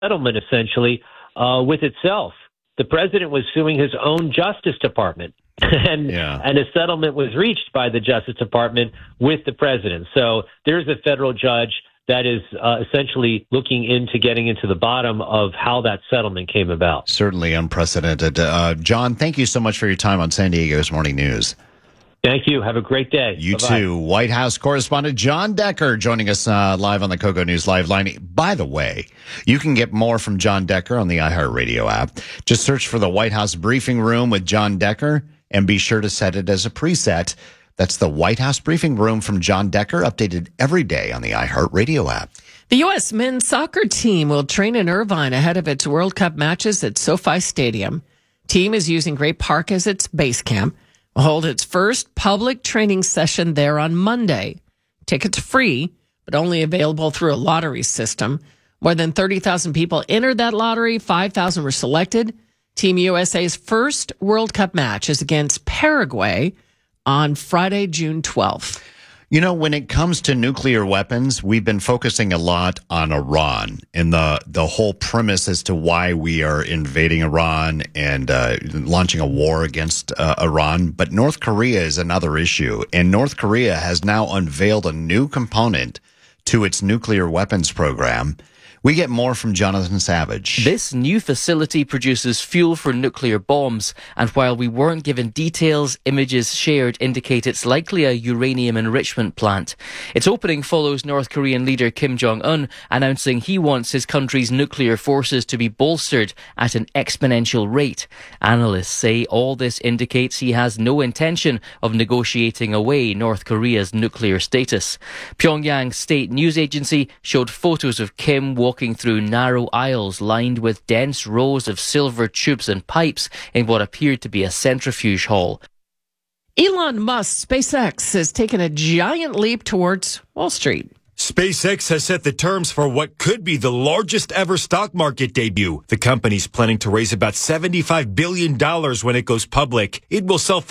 settlement, essentially, with itself. The president was suing his own Justice Department, and a settlement was reached by the Justice Department with the president. So there's a federal judge that is essentially looking into getting into the bottom of how that settlement came about. Certainly unprecedented. John, thank you so much for your time on San Diego's Morning News. Thank you. Have a great day. You Bye-bye. too. White House correspondent John Decker joining us live on the KOGO News Live line. By the way, you can get more from John Decker on the iHeartRadio app. Just search for the White House Briefing Room with John Decker and be sure to set it as a preset. That's the White House Briefing Room from John Decker, updated every day on the iHeartRadio app. The U.S. men's soccer team will train in Irvine ahead of its World Cup matches at SoFi Stadium. Team is using Great Park as its base camp. Will hold its first public training session there on Monday. Tickets free, but only available through a lottery system. More than 30,000 people entered that lottery. 5,000 were selected. Team USA's first World Cup match is against Paraguay on Friday, June 12th. You know, when it comes to nuclear weapons, we've been focusing a lot on Iran and the whole premise as to why we are invading Iran and launching a war against Iran. But North Korea is another issue. And North Korea has now unveiled a new component to its nuclear weapons program. We get more from Jonathan Savage. This new facility produces fuel for nuclear bombs, and while we weren't given details, images shared indicate it's likely a uranium enrichment plant. Its opening follows North Korean leader Kim Jong-un announcing he wants his country's nuclear forces to be bolstered at an exponential rate. Analysts say all this indicates he has no intention of negotiating away North Korea's nuclear status. Pyongyang's state news agency showed photos of Kim walking through narrow aisles lined with dense rows of silver tubes and pipes in what appeared to be a centrifuge hall. Elon Musk's SpaceX has taken a giant leap towards Wall Street. SpaceX has set the terms for what could be the largest ever stock market debut. The company's planning to raise about $75 billion when it goes public. It will sell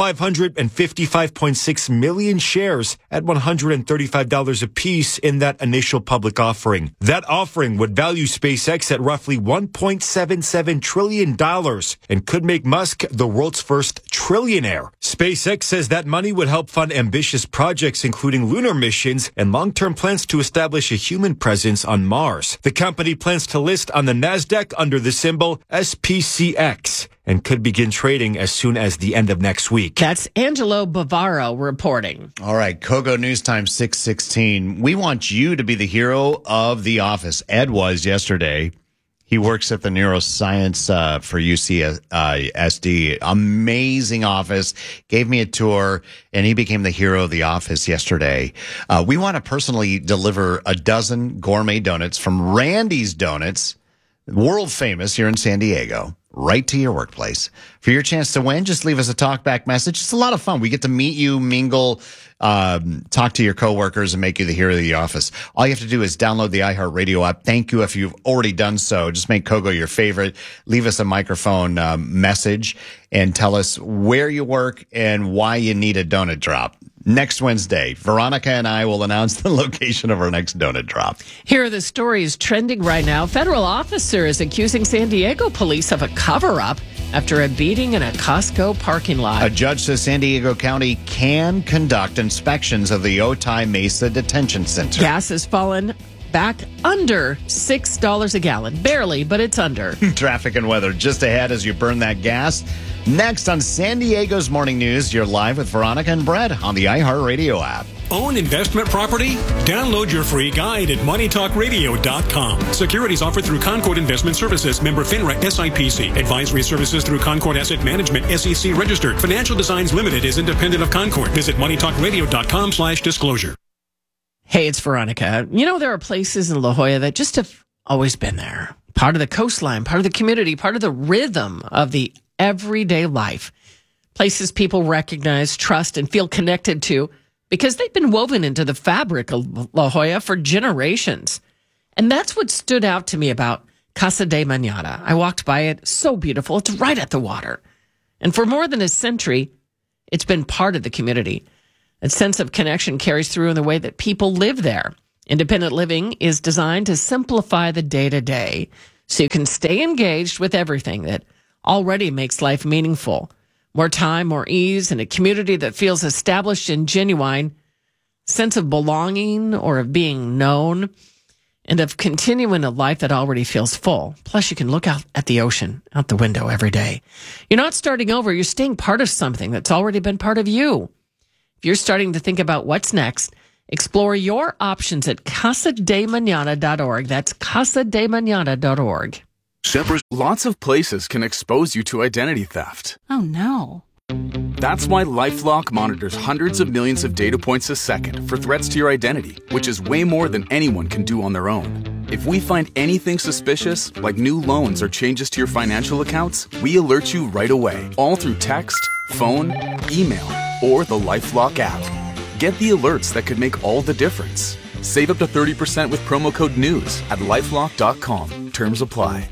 555.6 million shares at $135 apiece in that initial public offering. That offering would value SpaceX at roughly $1.77 trillion and could make Musk the world's first trillionaire. SpaceX says that money would help fund ambitious projects including lunar missions and long-term plans to establish a human presence on Mars. The company plans to list on the NASDAQ under the symbol SPCX and could begin trading as soon as the end of next week. That's Angelo Bavaro reporting. All right, KOGO News Time 6:16. We want you to be the hero of The Office. Ed was yesterday. He works at the neuroscience for UCSD. Amazing office. Gave me a tour, and he became the hero of The Office yesterday. We want to personally deliver a dozen gourmet donuts from Randy's Donuts, world famous here in San Diego, right to your workplace. For your chance to win, just leave us a talkback message. It's a lot of fun. We get to meet you, mingle, talk to your coworkers, and make you the hero of The Office. All you have to do is download the iHeartRadio app. Thank you if you've already done so. Just make KOGO your favorite. Leave us a microphone message and tell us where you work and why you need a donut drop. Next Wednesday, Veronica and I will announce the location of our next donut drop. Here are the stories trending right now. Federal officer is accusing San Diego police of a cover-up after a beating in a Costco parking lot. A judge says San Diego County can conduct inspections of the Otay Mesa Detention Center. Gas has fallen back under $6 a gallon. Barely, but it's under. Traffic and weather just ahead as you burn that gas. Next on San Diego's Morning News, you're live with Veronica and Brett on the iHeartRadio app. Own investment property? Download your free guide at moneytalkradio.com. Securities offered through Concord Investment Services, member FINRA SIPC. Advisory services through Concord Asset Management, SEC registered. Financial Designs Limited is independent of Concord. Visit moneytalkradio.com/disclosure. Hey, it's Veronica. You know, there are places in La Jolla that just have always been there. Part of the coastline, part of the community, part of the rhythm of the everyday life. Places people recognize, trust, and feel connected to because they've been woven into the fabric of La Jolla for generations. And that's what stood out to me about Casa de Mañana. I walked by it. So beautiful. It's right at the water. And for more than a century, it's been part of the community. That sense of connection carries through in the way that people live there. Independent living is designed to simplify the day-to-day so you can stay engaged with everything that already makes life meaningful. More time, more ease, and a community that feels established and genuine, sense of belonging or of being known, and of continuing a life that already feels full. Plus, you can look out at the ocean, out the window every day. You're not starting over. You're staying part of something that's already been part of you. If you're starting to think about what's next, explore your options at casademañana.org. That's casademañana.org. Lots of places can expose you to identity theft. Oh, no. That's why LifeLock monitors hundreds of millions of data points a second for threats to your identity, which is way more than anyone can do on their own. If we find anything suspicious, like new loans or changes to your financial accounts, we alert you right away, all through text, phone, email, or the LifeLock app. Get the alerts that could make all the difference. Save up to 30% with promo code NEWS at LifeLock.com. Terms apply.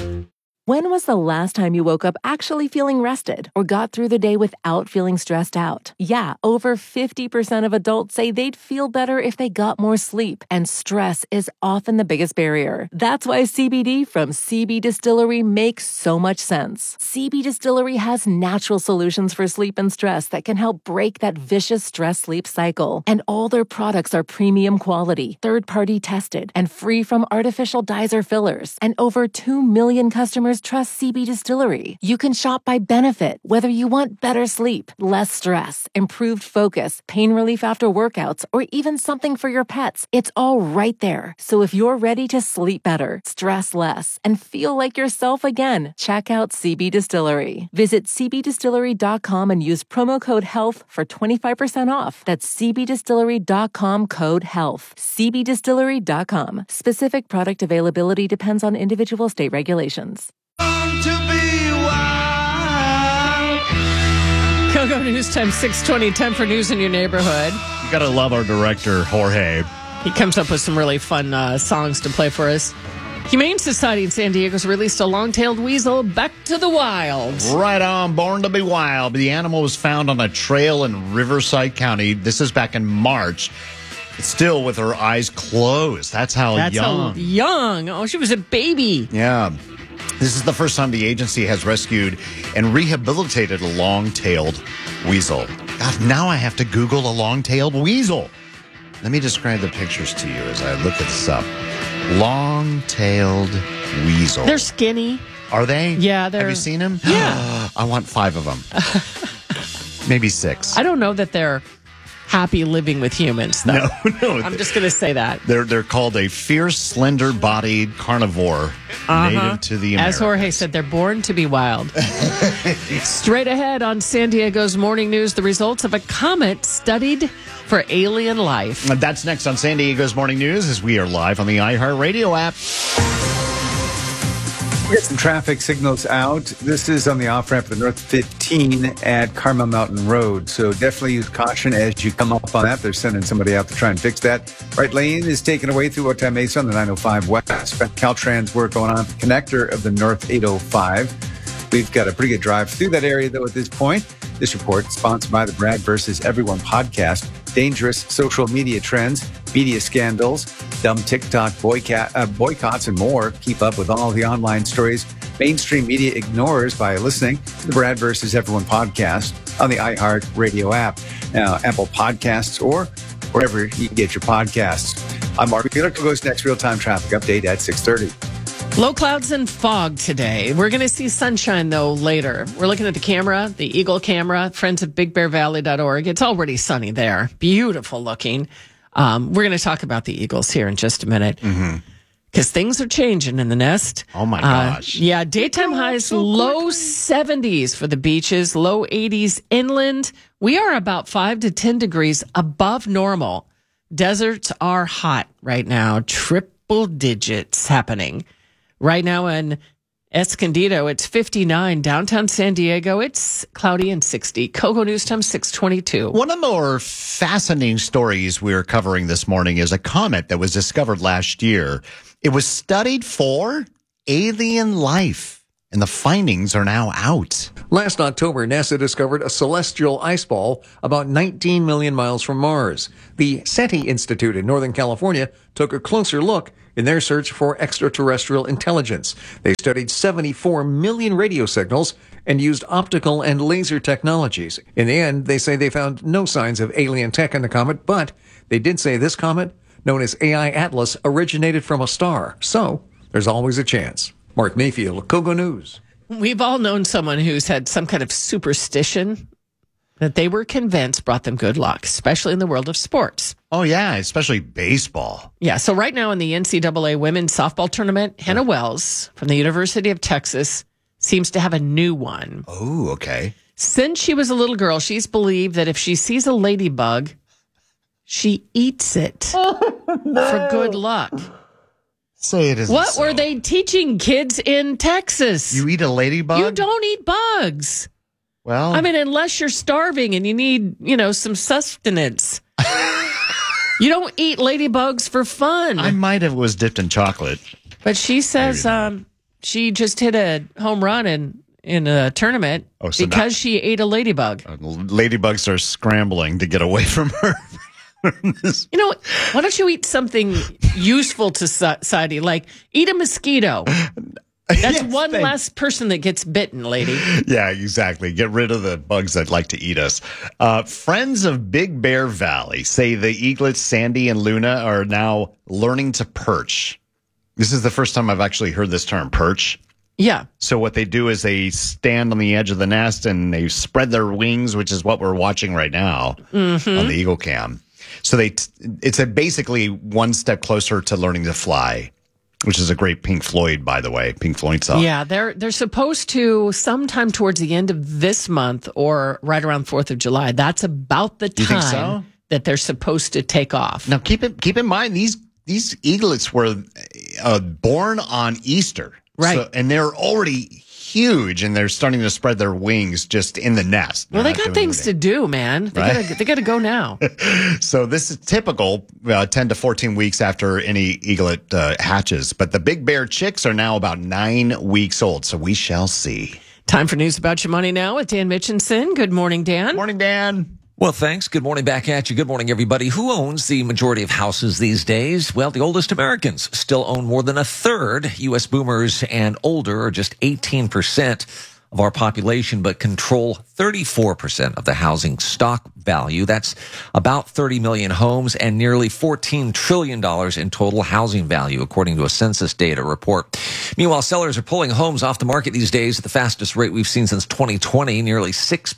When was the last time you woke up actually feeling rested or got through the day without feeling stressed out? Yeah, over 50% of adults say they'd feel better if they got more sleep, and stress is often the biggest barrier. That's why CBD from CB Distillery makes so much sense. CB Distillery has natural solutions for sleep and stress that can help break that vicious stress-sleep cycle. And all their products are premium quality, third-party tested, and free from artificial dyes or fillers. And over 2 million customers trust CB Distillery. You can shop by benefit, whether you want better sleep, less stress, improved focus, pain relief after workouts, or even something for your pets. It's all right there. So if you're ready to sleep better, stress less, and feel like yourself again, check out CB Distillery. Visit cbdistillery.com and use promo code HEALTH for 25% off. That's cbdistillery.com, code HEALTH. cbdistillery.com. Specific product availability depends on individual state regulations. Kogo News Time 6:20, time for news in your neighborhood. You got to love our director, Jorge. He comes up with some really fun songs to play for us. Humane Society in San Diego's released a long-tailed weasel back to the wild. Right on, born to be wild. The animal was found on a trail in Riverside County. This is back in March. It's still with her eyes closed. That's how young. Oh, she was a baby. Yeah. This is the first time the agency has rescued and rehabilitated a long-tailed weasel. God, now I have to Google a long-tailed weasel. Let me describe the pictures to you as I look this up. Long-tailed weasel. They're skinny. Are they? Yeah, Have you seen them? Yeah. I want 5 of them. Maybe 6. I don't know that they're happy living with humans, though. No. I'm just going to say that. They're called a fierce, slender-bodied carnivore native to the Americas. As Jorge said, they're born to be wild. Straight ahead on San Diego's Morning News, the results of a comet studied for alien life. That's next on San Diego's Morning News as we are live on the iHeartRadio app. We got some traffic signals out. This is on the off-ramp of the North 15 at Carmel Mountain Road. So definitely use caution as you come up on that. They're sending somebody out to try and fix that. Right lane is taken away through Otay Mesa on the 905 west. Caltrans work going on at the connector of the North 805. We've got a pretty good drive through that area, though, at this point. This report is sponsored by the Brad vs. Everyone podcast. Dangerous social media trends, media scandals, dumb TikTok boycotts, and more. Keep up with all the online stories mainstream media ignores by listening to the Brad vs. Everyone podcast on the iHeartRadio app, Apple Podcasts, or wherever you get your podcasts. I'm Mark Mueller. Goes next real-time traffic update at 6:30. Low clouds and fog today. We're going to see sunshine, though, later. We're looking at the camera, the Eagle camera, friends of BigBearValley.org. It's already sunny there. Beautiful looking. We're going to talk about the Eagles here in just a minute. Because things are changing in the nest. Oh, my gosh. Yeah, daytime highs, low 70s for the beaches, low 80s inland. We are about 5 to 10 degrees above normal. Deserts are hot right now. Triple digits happening. Right now in Escondido, it's 59. Downtown San Diego, it's cloudy and 60. Kogo News Time 622. One of the more fascinating stories we're covering this morning is a comet that was discovered last year. It was studied for alien life, and the findings are now out. Last October, NASA discovered a celestial ice ball about 19 million miles from Mars. The SETI Institute in Northern California took a closer look. in their search for extraterrestrial intelligence. They studied 74 million radio signals and used optical and laser technologies. In the end, they say they found no signs of alien tech in the comet, but they did say this comet, known as AI Atlas, originated from a star. So there's always a chance. Mark Mayfield, Kogo News. We've all known someone who's had some kind of superstition that they were convinced brought them good luck, especially in the world of sports. Oh, yeah, especially baseball. Yeah, so right now in the NCAA women's softball tournament, Hannah Wells from the University of Texas seems to have a new one. Oh, okay. Since she was a little girl, she's believed that if she sees a ladybug, she eats it for good luck. Say it isn't What so. were they teaching kids in Texas? You eat a ladybug? You don't eat bugs. Well, I mean, unless you're starving and you need, some sustenance. You don't eat ladybugs for fun. I might have was dipped in chocolate. But she says she just hit a home run in a tournament because she ate a ladybug. Ladybugs are scrambling to get away from her. Why don't you eat something useful to society, like eat a mosquito? That's one less person that gets bitten, lady. Yeah, exactly. Get rid of the bugs that like to eat us. Friends of Big Bear Valley say the eaglets Sandy and Luna are now learning to perch. This is the first time I've actually heard this term, perch. Yeah. So what they do is they stand on the edge of the nest and they spread their wings, which is what we're watching right now on the Eagle Cam. So it's basically one step closer to learning to fly, which is a great Pink Floyd, by the way. Pink Floyd song. Yeah, they're supposed to sometime towards the end of this month or right around 4th of July. That's about the time that they're supposed to take off. Now, keep in mind, these eaglets were born on Easter. Right. So, and they're already huge, and they're starting to spread their wings just in the nest. Well, they got things to do, man. They got to go now. So this is typical 10 to 14 weeks after any eaglet hatches. But the Big Bear chicks are now about 9 weeks old, so we shall see. Time for News About Your Money now with Dan Mitchinson. Good morning, Dan. Morning, Dan. Well, thanks. Good morning back at you. Good morning, everybody. Who owns the majority of houses these days? Well, the oldest Americans still own more than a third. U.S. boomers and older are just 18% of our population, but control 34% of the housing stock value. That's about 30 million homes and nearly $14 trillion in total housing value, according to a census data report. Meanwhile, sellers are pulling homes off the market these days at the fastest rate we've seen since 2020, nearly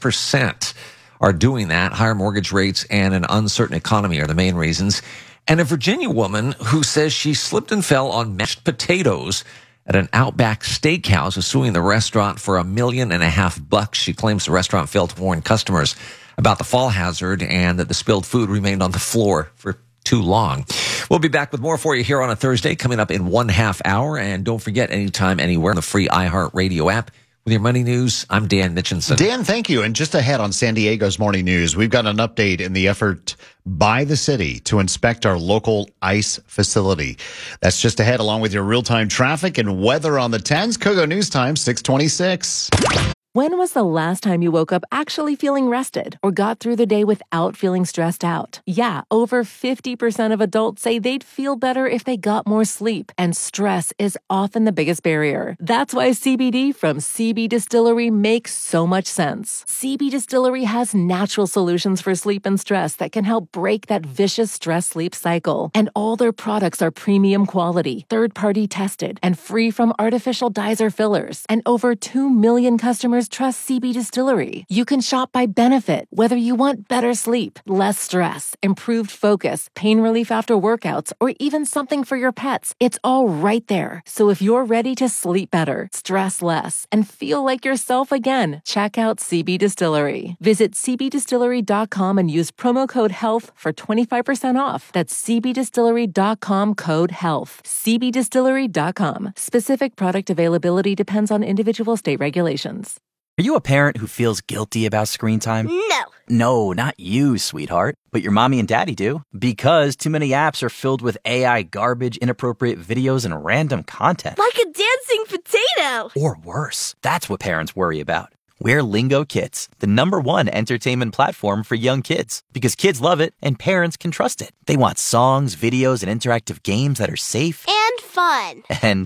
6%. Are doing that. Higher mortgage rates and an uncertain economy are the main reasons. And a Virginia woman who says she slipped and fell on mashed potatoes at an Outback Steakhouse is suing the restaurant for $1.5 million. She claims the restaurant failed to warn customers about the fall hazard and that the spilled food remained on the floor for too long. We'll be back with more for you here on a Thursday coming up in 1/2 hour. And don't forget, anytime, anywhere, on the free iHeartRadio app. With your money news, I'm Dan Mitchinson. Dan, thank you. And just ahead on San Diego's Morning News, we've got an update in the effort by the city to inspect our local ICE facility. That's just ahead, along with your real-time traffic and weather on the 10s. Kogo News Time, 626. When was the last time you woke up actually feeling rested or got through the day without feeling stressed out? Yeah, over 50% of adults say they'd feel better if they got more sleep, and stress is often the biggest barrier. That's why CBD from CB Distillery makes so much sense. CB Distillery has natural solutions for sleep and stress that can help break that vicious stress-sleep cycle. And all their products are premium quality, third-party tested, and free from artificial dyes or fillers. And over 2 million customers trust CB Distillery. You can shop by benefit, whether you want better sleep, less stress, improved focus, pain relief after workouts, or even something for your pets. It's all right there. So if you're ready to sleep better, stress less, and feel like yourself again, check out CB Distillery. Visit cbdistillery.com and use promo code HEALTH for 25% off. That's cbdistillery.com, code HEALTH. cbdistillery.com. Specific product availability depends on individual state regulations. Are you a parent who feels guilty about screen time? No. No, not you, sweetheart. But your mommy and daddy do. Because too many apps are filled with AI garbage, inappropriate videos, and random content. Like a dancing potato. Or worse. That's what parents worry about. We're Lingo Kids, the #1 entertainment platform for young kids. Because kids love it and parents can trust it. They want songs, videos, and interactive games that are safe and fun.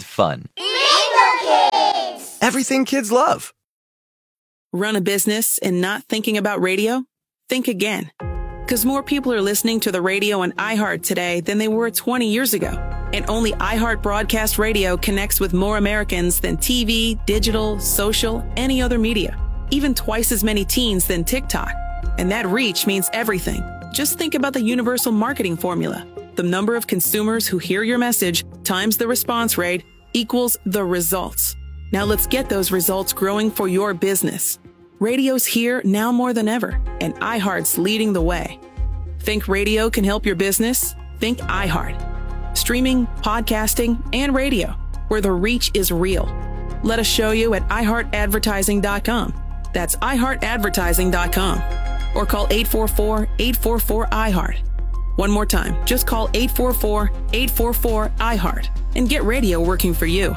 Lingo Kids! Everything kids love. Run a business and not thinking about radio? Think again. Because more people are listening to the radio on iHeart today than they were 20 years ago. And only iHeart Broadcast Radio connects with more Americans than TV, digital, social, any other media. Even twice as many teens than TikTok. And that reach means everything. Just think about the universal marketing formula. The number of consumers who hear your message times the response rate equals the results. Now let's get those results growing for your business. Radio's here now more than ever, and iHeart's leading the way. Think radio can help your business? Think iHeart. Streaming, podcasting, and radio, where the reach is real. Let us show you at iHeartAdvertising.com. That's iHeartAdvertising.com. Or call 844-844-iHeart. One more time, just call 844-844-iHeart and get radio working for you.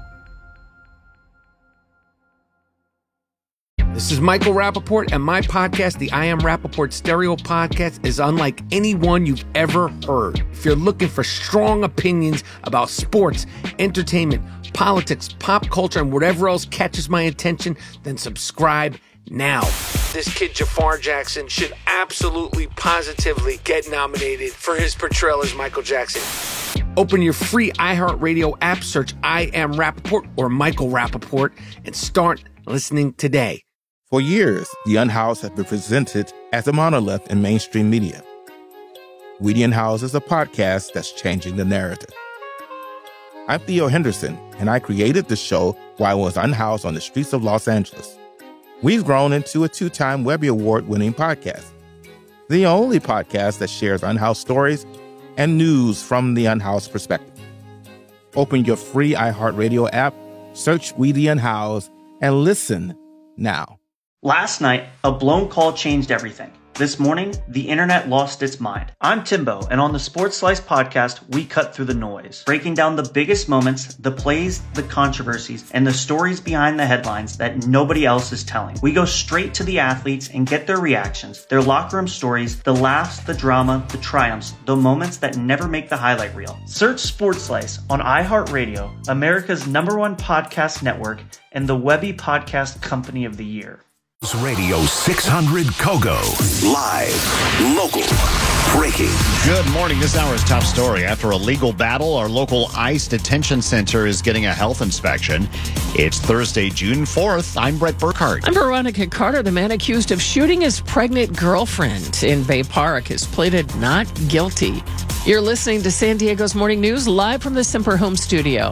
This is Michael Rappaport, and my podcast, the I Am Rappaport Stereo Podcast, is unlike any one you've ever heard. If you're looking for strong opinions about sports, entertainment, politics, pop culture, and whatever else catches my attention, then subscribe now. This kid Jafar Jackson should absolutely, positively get nominated for his portrayal as Michael Jackson. Open your free iHeartRadio app, search I Am Rappaport or Michael Rappaport, and start listening today. For years, The Unhoused has been presented as a monolith in mainstream media. We The Unhoused is a podcast that's changing the narrative. I'm Theo Henderson, and I created the show while I was unhoused on the streets of Los Angeles. We've grown into a 2-time Webby Award-winning podcast, the only podcast that shares unhoused stories and news from the unhoused perspective. Open your free iHeartRadio app, search We The Unhoused, and listen now. Last night, a blown call changed everything. This morning, the internet lost its mind. I'm Timbo, and on the Sports Slice podcast, we cut through the noise, breaking down the biggest moments, the plays, the controversies, and the stories behind the headlines that nobody else is telling. We go straight to the athletes and get their reactions, their locker room stories, the laughs, the drama, the triumphs, the moments that never make the highlight reel. Search Sports Slice on iHeartRadio, America's #1 podcast network, and the Webby Podcast Company of the Year. Radio 600 Kogo. Live, local, breaking. Good morning. This hour's top story. After a legal battle, our local ICE detention center is getting a health inspection. It's Thursday, June 4th. I'm Brett Burkhart. I'm Veronica Carter. The man accused of shooting his pregnant girlfriend in Bay Park has pleaded not guilty. You're listening to San Diego's Morning News live from the Semper Home studio.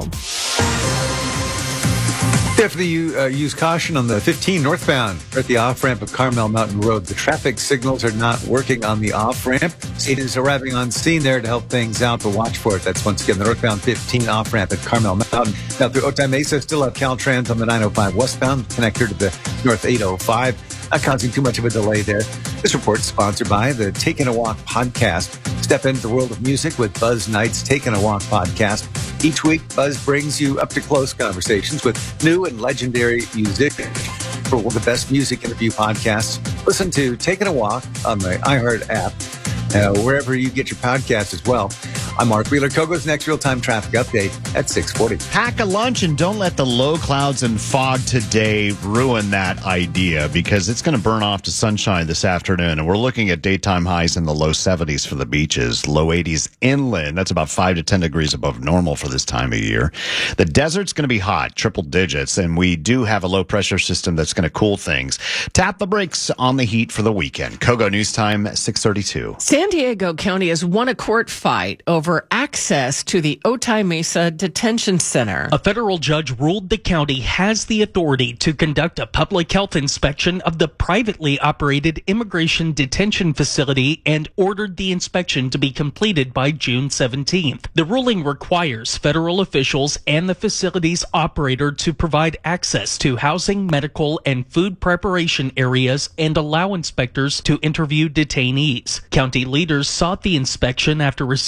Definitely use caution on the 15 northbound at the off-ramp of Carmel Mountain Road. The traffic signals are not working on the off-ramp. State is arriving on scene there to help things out, but watch for it. That's once again the northbound 15 off-ramp at Carmel Mountain. Now through Otay Mesa, still have Caltrans on the 905 westbound connector to the North 805. Not causing too much of a delay there. This report is sponsored by the Taking a Walk podcast. Step into the world of music with Buzz Knight's Taking a Walk podcast. Each week, Buzz brings you up-to-close conversations with new and legendary musicians for one of the best music interview podcasts. Listen to Taking a Walk on the iHeart app, wherever you get your podcasts as well. I'm Mark Wheeler. Kogo's next real-time traffic update at 6:40. Pack a lunch and don't let the low clouds and fog today ruin that idea, because it's going to burn off to sunshine this afternoon. And we're looking at daytime highs in the low 70s for the beaches, low 80s inland. That's about 5 to 10 degrees above normal for this time of year. The desert's going to be hot, triple digits, and we do have a low pressure system that's going to cool things. Tap the brakes on the heat for the weekend. Kogo News Time, 6:32. San Diego County has won a court fight over access to the Otay Mesa Detention Center. A federal judge ruled the county has the authority to conduct a public health inspection of the privately operated immigration detention facility and ordered the inspection to be completed by June 17th. The ruling requires federal officials and the facility's operator to provide access to housing, medical, and food preparation areas and allow inspectors to interview detainees. County leaders sought the inspection after receiving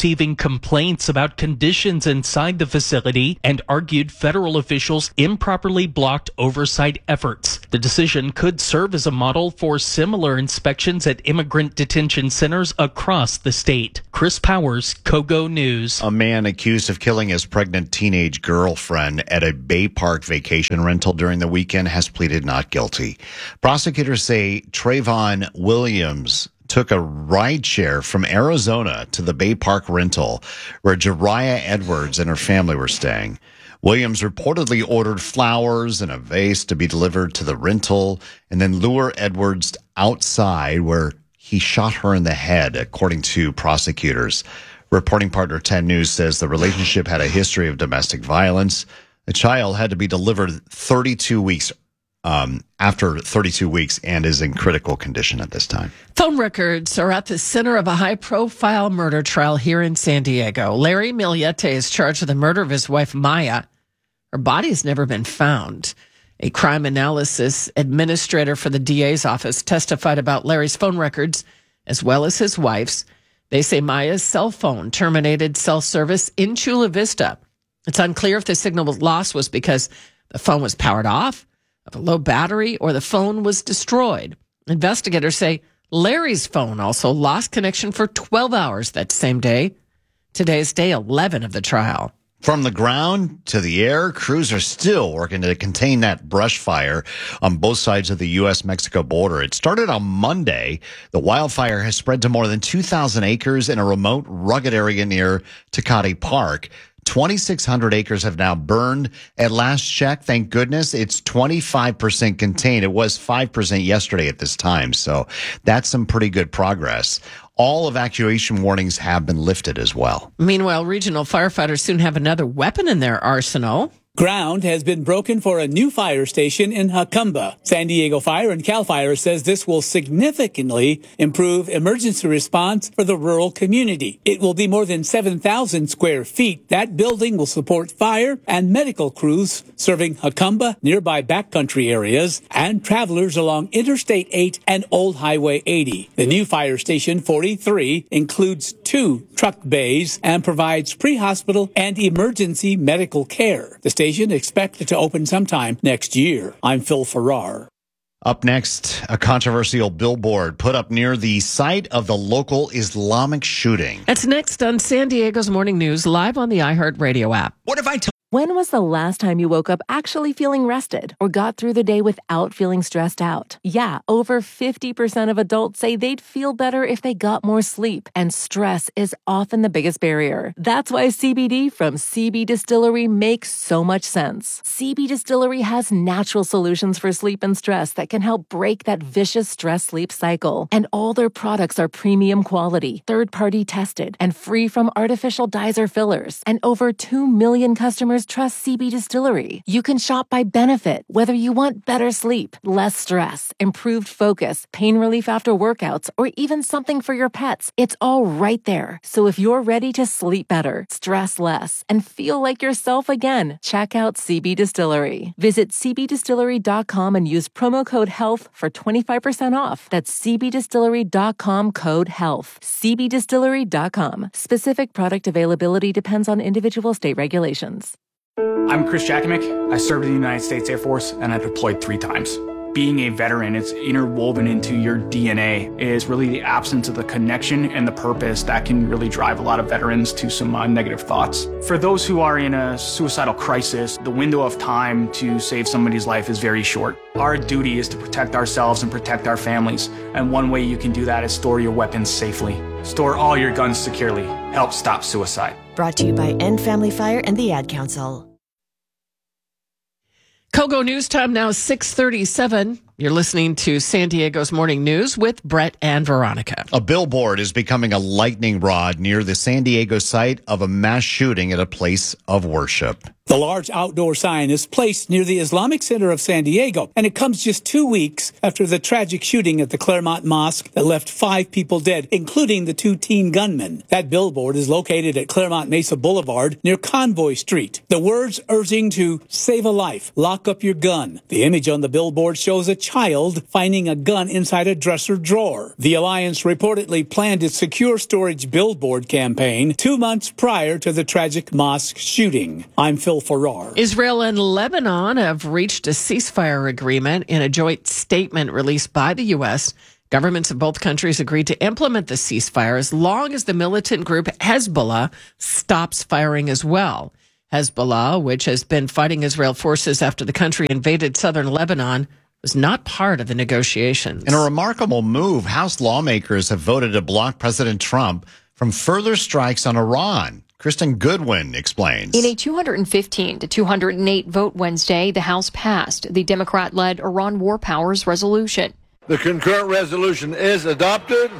complaints about conditions inside the facility and argued federal officials improperly blocked oversight efforts. The decision could serve as a model for similar inspections at immigrant detention centers across the state. Chris Powers, Kogo News. A man accused of killing his pregnant teenage girlfriend at a Bay Park vacation rental during the weekend has pleaded not guilty. Prosecutors say Trayvon Williams took a rideshare from Arizona to the Bay Park rental where Jariah Edwards and her family were staying. Williams reportedly ordered flowers and a vase to be delivered to the rental and then lure Edwards outside where he shot her in the head, according to prosecutors. Reporting partner 10 News says the relationship had a history of domestic violence. The child had to be delivered 32 weeks after 32 weeks and is in critical condition at this time. Phone records are at the center of a high-profile murder trial here in San Diego. Larry Miliete is charged with the murder of his wife, Maya. Her body has never been found. A crime analysis administrator for the DA's office testified about Larry's phone records as well as his wife's. They say Maya's cell phone terminated cell service in Chula Vista. It's unclear if the signal loss was because the phone was powered off, of a low battery, or the phone was destroyed. Investigators say Larry's phone also lost connection for 12 hours that same day. Today is day 11 of the trial. From the ground to the air, crews are still working to contain that brush fire on both sides of the U.S.-Mexico border. It started on Monday. The wildfire has spread to more than 2,000 acres in a remote, rugged area near Tecate Park. 2,600 acres have now burned. At last check, thank goodness, it's 25% contained. It was 5% yesterday at this time, so that's some pretty good progress. All evacuation warnings have been lifted as well. Meanwhile, regional firefighters soon have another weapon in their arsenal. Ground has been broken for a new fire station in Jacumba. San Diego Fire and CAL FIRE says this will significantly improve emergency response for the rural community. It will be more than 7,000 square feet. That building will support fire and medical crews serving Jacumba, nearby backcountry areas, and travelers along Interstate 8 and Old Highway 80. The new fire station 43 includes 2 truck bays and provides pre-hospital and emergency medical care. The station expected to open sometime next year. I'm Phil Farrar. Up next, a controversial billboard put up near the site of the local Islamic shooting. That's next on San Diego's Morning News, live on the iHeartRadio app. What if I When was the last time you woke up actually feeling rested or got through the day without feeling stressed out? Yeah, over 50% of adults say they'd feel better if they got more sleep, and stress is often the biggest barrier. That's why CBD from CB Distillery makes so much sense. CB Distillery has natural solutions for sleep and stress that can help break that vicious stress-sleep cycle. And all their products are premium quality, third-party tested, and free from artificial dyes or fillers. And over 2 million customers trust CB Distillery. You can shop by benefit, whether you want better sleep, less stress, improved focus, pain relief after workouts, or even something for your pets. It's all right there. So if you're ready to sleep better, stress less, and feel like yourself again, check out CB Distillery. Visit cbdistillery.com and use promo code HEALTH for 25% off. That's cbdistillery.com code HEALTH. cbdistillery.com. Specific product availability depends on individual state regulations. I'm Chris Jakimick. I served in the United States Air Force and I deployed 3 times. Being a veteran, it's interwoven into your DNA. It is really the absence of the connection and the purpose that can really drive a lot of veterans to some negative thoughts. For those who are in a suicidal crisis, the window of time to save somebody's life is very short. Our duty is to protect ourselves and protect our families. And one way you can do that is store your weapons safely. Store all your guns securely. Help stop suicide. Brought to you by End Family Fire and the Ad Council. Kogo News Time now 6:37. You're listening to San Diego's Morning News with Brett and Veronica. A billboard is becoming a lightning rod near the San Diego site of a mass shooting at a place of worship. The large outdoor sign is placed near the Islamic Center of San Diego, and it comes just 2 weeks after the tragic shooting at the Claremont Mosque that left 5 people dead, including the 2 teen gunmen. That billboard is located at Claremont Mesa Boulevard near Convoy Street. The words urging to save a life, lock up your gun. The image on the billboard shows a child finding a gun inside a dresser drawer. The alliance reportedly planned its secure storage billboard campaign 2 months prior to the tragic mosque shooting. I'm Phil Farrar. Israel and Lebanon have reached a ceasefire agreement in a joint statement released by the U.S. Governments of both countries agreed to implement the ceasefire as long as the militant group Hezbollah stops firing as well. Hezbollah, which has been fighting Israel forces after the country invaded southern Lebanon, was not part of the negotiations. In a remarkable move, House lawmakers have voted to block President Trump from further strikes on Iran. Kristen Goodwin explains. In a 215 to 208 vote Wednesday, the House passed the Democrat-led Iran War Powers resolution. The concurrent resolution is adopted.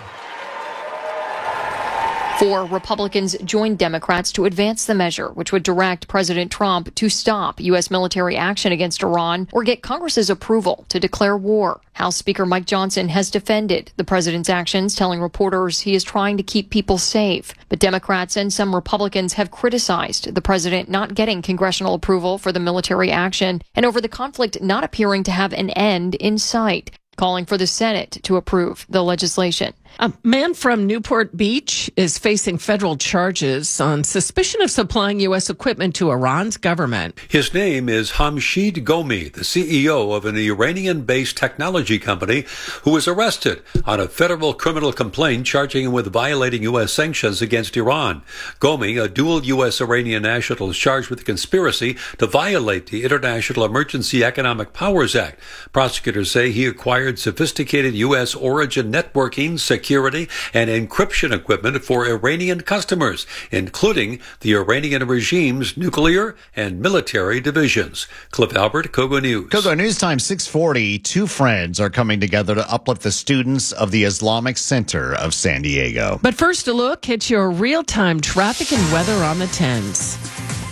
4 Republicans joined Democrats to advance the measure, which would direct President Trump to stop U.S. military action against Iran or get Congress's approval to declare war. House Speaker Mike Johnson has defended the president's actions, telling reporters he is trying to keep people safe. But Democrats and some Republicans have criticized the president not getting congressional approval for the military action and over the conflict not appearing to have an end in sight, calling for the Senate to approve the legislation. A man from Newport Beach is facing federal charges on suspicion of supplying U.S. equipment to Iran's government. His name is Hamshid Gomi, the CEO of an Iranian-based technology company who was arrested on a federal criminal complaint charging him with violating U.S. sanctions against Iran. Gomi, a dual U.S.-Iranian national, is charged with conspiracy to violate the International Emergency Economic Powers Act. Prosecutors say he acquired sophisticated U.S. origin networking, security, and encryption equipment for Iranian customers, including the Iranian regime's nuclear and military divisions. Cliff Albert, Kogo News. Kogo News Time 640. 2 friends are coming together to uplift the students of the Islamic Center of San Diego. But first, a look at your real-time traffic and weather on the 10s.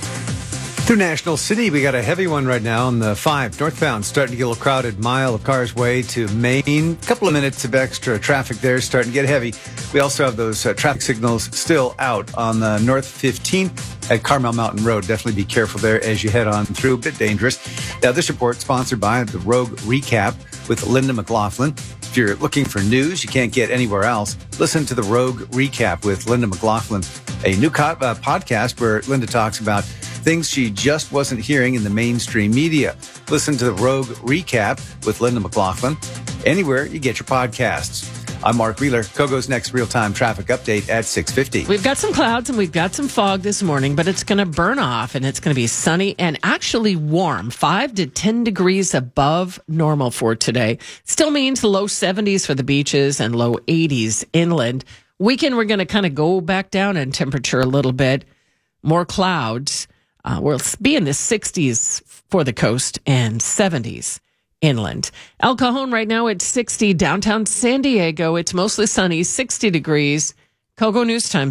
Through National City, we got a heavy one right now on the 5 northbound, starting to get a little crowded. Mile of cars way to Maine. Couple of minutes of extra traffic there, starting to get heavy. We also have those traffic signals still out on the North 15 at Carmel Mountain Road. Definitely be careful there as you head on through. A bit dangerous. Now, this report sponsored by the Rogue Recap with Linda McLaughlin. If you're looking for news you can't get anywhere else, listen to the Rogue Recap with Linda McLaughlin, a new podcast where Linda talks about things she just wasn't hearing in the mainstream media. Listen to the Rogue Recap with Linda McLaughlin anywhere you get your podcasts. I'm Mark Wheeler. Kogo's next real-time traffic update at 6:50. We've got some clouds and we've got some fog this morning, but it's going to burn off and it's going to be sunny and actually warm, 5 to 10 degrees above normal for today. Still means low 70s for the beaches and low 80s inland. Weekend, we're going to kind of go back down in temperature a little bit. More clouds. We'll be in the 60s for the coast and 70s inland. El Cajon right now at 60. Downtown San Diego, it's mostly sunny, 60 degrees. Kogo News Time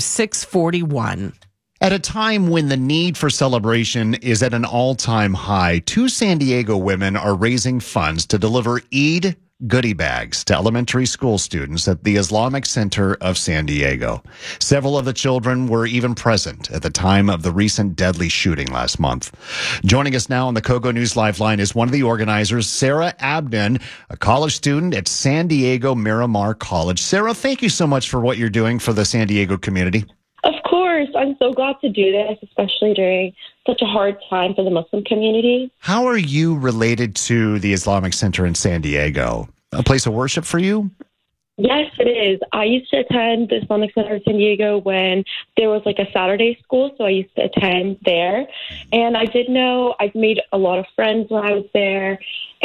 641. At a time when the need for celebration is at an all-time high, 2 San Diego women are raising funds to deliver Eid goodie bags to elementary school students at the Islamic Center of San Diego. Several of the children were even present at the time of the recent deadly shooting last month. Joining us now on the Kogo News Lifeline is one of the organizers, Sarah Abden, a college student at San Diego Miramar College. Sarah, thank you so much for what you're doing for the San Diego community. Of course. I'm so glad to do this, especially during such a hard time for the Muslim community. How are you related to the Islamic Center in San Diego? A place of worship for you? Yes, it is. I used to attend the Islamic Center in San Diego when there was like a Saturday school, so I used to attend there. And I did know I made a lot of friends when I was there,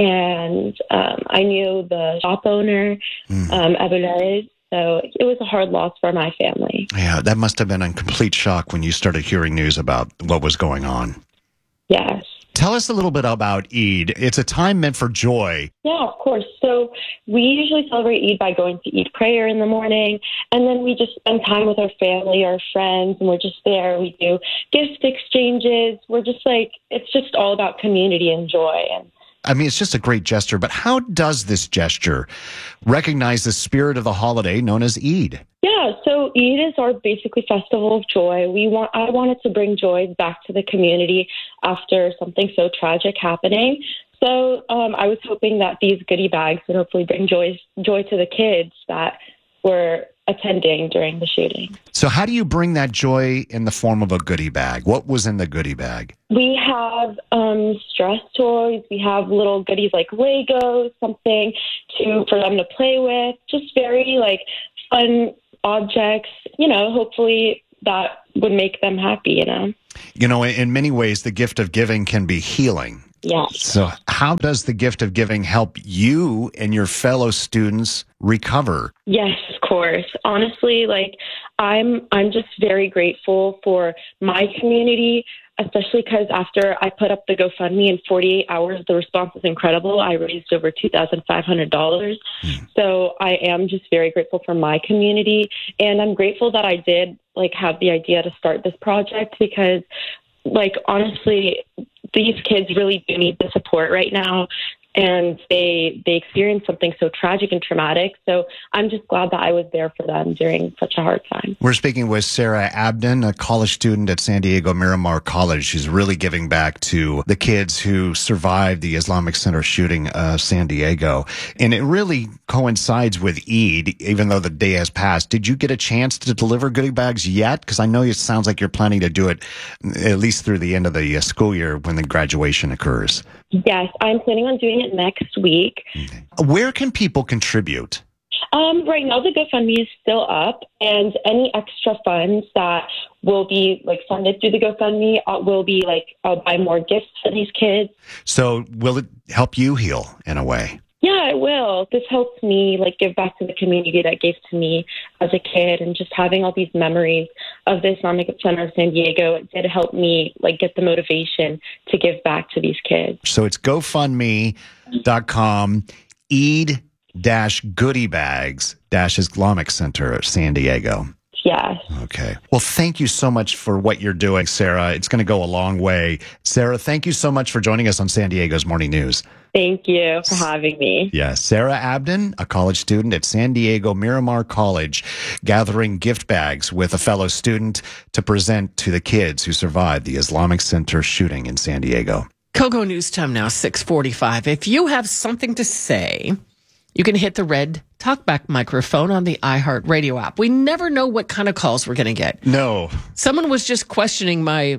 and I knew the shop owner, Abu Laid. So it was a hard loss for my family. Yeah, that must have been a complete shock when you started hearing news about what was going on. Yes. Tell us a little bit about Eid. It's a time meant for joy. Yeah, of course. So we usually celebrate Eid by going to Eid prayer in the morning, and then we just spend time with our family, our friends, and we're just there. We do gift exchanges. We're just like, it's just all about community and joy. And I mean, it's just a great gesture, but how does this gesture recognize the spirit of the holiday known as Eid? Yeah, so Eid is our basically festival of joy. I wanted to bring joy back to the community after something so tragic happening. So I was hoping that these goodie bags would hopefully bring joy to the kids that were attending during the shooting. So how do you bring that joy in the form of a goodie bag? What was in the goodie bag? We have stress toys. We have little goodies like Legos, something for them to play with. Just very fun objects. Hopefully that would make them happy. In many ways, the gift of giving can be healing. Yes. So how does the gift of giving help you and your fellow students recover? Yes, of course. Honestly, I'm just very grateful for my community, especially because after I put up the GoFundMe in 48 hours, the response was incredible. I raised over $2,500. So I am just very grateful for my community. And I'm grateful that I did have the idea to start this project because honestly, these kids really do need the support right now. And they experienced something so tragic and traumatic. So I'm just glad that I was there for them during such a hard time. We're speaking with Sarah Abden, a college student at San Diego Miramar College. She's really giving back to the kids who survived the Islamic Center shooting San Diego. And it really coincides with Eid, even though the day has passed. Did you get a chance to deliver goodie bags yet? Because I know it sounds like you're planning to do it at least through the end of the school year when the graduation occurs. Yes, I'm planning on doing it next week. Where can people contribute? Right now, the GoFundMe is still up, and any extra funds that will be funded through the GoFundMe will be I'll buy more gifts for these kids. So will it help you heal in a way? Yeah, it will. This helps me give back to the community that gave to me as a kid, and just having all these memories of the Islamic Center of San Diego, it did help me get the motivation to give back to these kids. So it's GoFundMe.com, Eid-Goodiebags-Islamic Center San Diego. Yes. Okay. Well, thank you so much for what you're doing, Sarah. It's going to go a long way. Sarah, thank you so much for joining us on San Diego's Morning News. Thank you for having me. Yeah, Sarah Abden, a college student at San Diego Miramar College, gathering gift bags with a fellow student to present to the kids who survived the Islamic Center shooting in San Diego. Kogo News Time now, 6:45. If you have something to say, you can hit the red talkback microphone on the iHeartRadio app. We never know what kind of calls we're going to get. No. Someone was just questioning my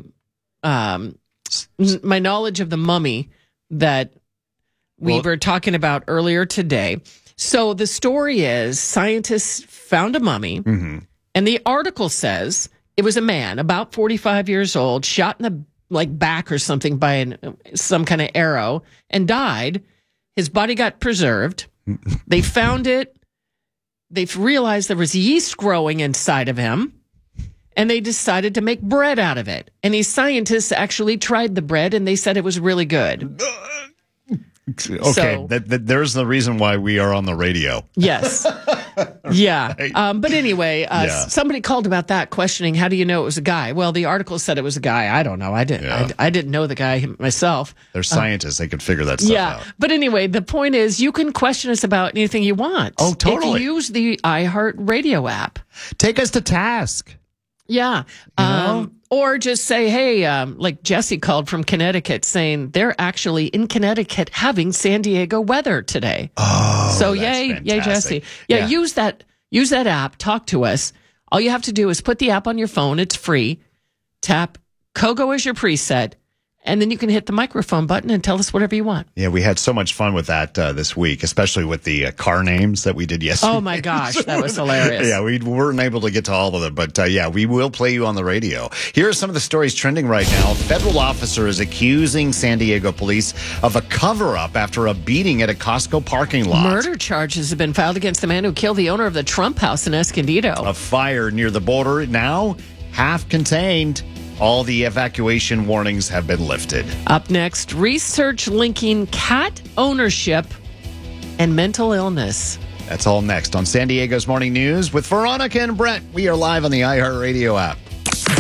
knowledge of the mummy that we were talking about earlier today. So the story is scientists found a mummy, and the article says it was a man about 45 years old, shot in the back or something by some kind of arrow, and died. His body got preserved. They found it. They realized there was yeast growing inside of him, and they decided to make bread out of it. And these scientists actually tried the bread, and they said it was really good. Okay, So- there's the reason why we are on the radio. Yes. Yeah. But anyway, Yeah. somebody called about that, questioning, how do you know it was a guy? Well, the article said it was a guy. I don't know. I didn't. I didn't know the guy myself. They're scientists. They could figure that stuff out. But anyway, the point is you can question us about anything you want. Oh, totally. If you use the iHeartRadio app. Take us to task. Yeah. Or just say, hey, like Jesse called from Connecticut saying they're actually in Connecticut having San Diego weather today. Oh, so that's yay, fantastic. Jesse. Yeah, use that app. Talk to us. All you have to do is put the app on your phone. It's free. Tap Kogo as your preset. And then you can hit the microphone button and tell us whatever you want. Yeah, we had so much fun with that this week, especially with the car names that we did yesterday. Oh, my gosh. That was hilarious. Yeah, we weren't able to get to all of them, but yeah, we will play you on the radio. Here are some of the stories trending right now. Federal officer is accusing San Diego police of a cover-up after a beating at a Costco parking lot. Murder charges have been filed against the man who killed the owner of the Trump house in Escondido. A fire near the border now half contained. All the evacuation warnings have been lifted. Up next, research linking cat ownership and mental illness. That's all next on San Diego's Morning News with Veronica and Brett. We are live on the iHeartRadio app.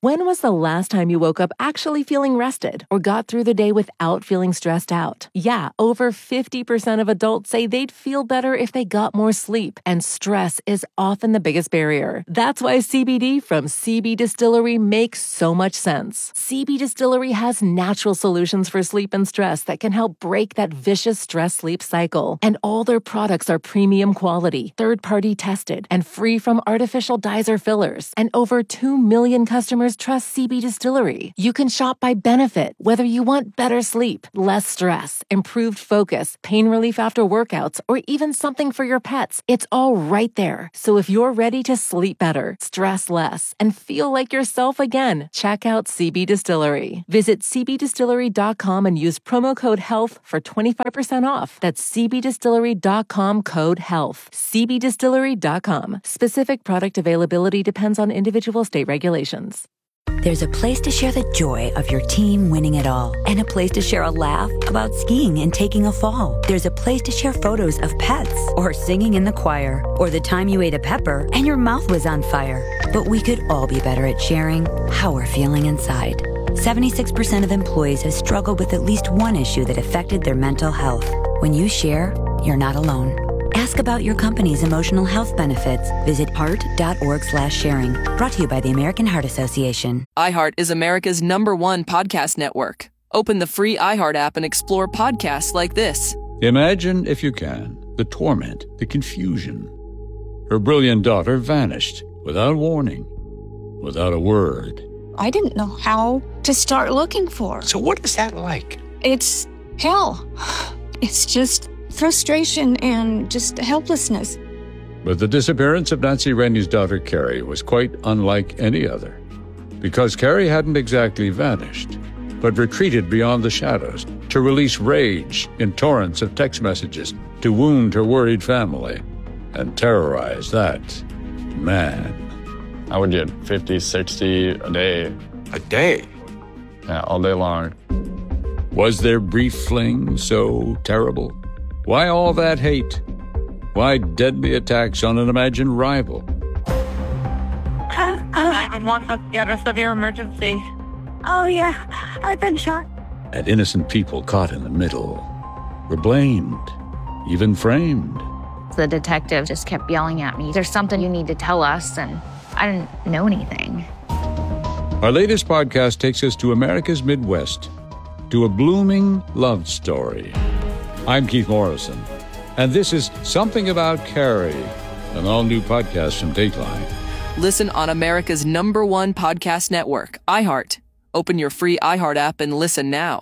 When was the last time you woke up actually feeling rested or got through the day without feeling stressed out? Yeah, over 50% of adults say they'd feel better if they got more sleep, and stress is often the biggest barrier. That's why CBD from CB Distillery makes so much sense. CB Distillery has natural solutions for sleep and stress that can help break that vicious stress-sleep cycle. And all their products are premium quality, third-party tested, and free from artificial dyes or fillers. And over 2 million customers trust CB Distillery. You can shop by benefit, whether you want better sleep, less stress, improved focus, pain relief after workouts, or even something for your pets. It's all right there. So if you're ready to sleep better, stress less, and feel like yourself again, check out CB Distillery. Visit cbdistillery.com and use promo code HEALTH for 25% off. That's cbdistillery.com, code HEALTH. cbdistillery.com. Specific product availability depends on individual state regulations. There's a place to share the joy of your team winning it all, and a place to share a laugh about skiing and taking a fall. There's a place to share photos of pets, or singing in the choir, or the time you ate a pepper and your mouth was on fire. But we could all be better at sharing how we're feeling inside. 76% of employees have struggled with at least one issue that affected their mental health. When you share, you're not alone. Ask about your company's emotional health benefits. Visit heart.org/sharing. Brought to you by the American Heart Association. iHeart is America's #1 podcast network. Open the free iHeart app and explore podcasts like this. Imagine, if you can, the torment, the confusion. Her brilliant daughter vanished without warning, without a word. I didn't know how to start looking for her. So what is that like? It's hell. It's just frustration and just helplessness. But the disappearance of Nancy Rainey's daughter, Carrie, was quite unlike any other. Because Carrie hadn't exactly vanished, but retreated beyond the shadows to release rage in torrents of text messages to wound her worried family and terrorize that man. I would get 50, 60 a day. A day? Yeah, all day long. Was their brief fling so terrible? Why all that hate? Why deadly attacks on an imagined rival? 911, get a severe emergency. Oh, yeah, I've been shot. And innocent people caught in the middle were blamed, even framed. The detective just kept yelling at me, "There's something you need to tell us," and I didn't know anything. Our latest podcast takes us to America's Midwest, to a blooming love story. I'm Keith Morrison, and this is Something About Carrie, an all-new podcast from Dateline. Listen on America's #1 podcast network, iHeart. Open your free iHeart app and listen now.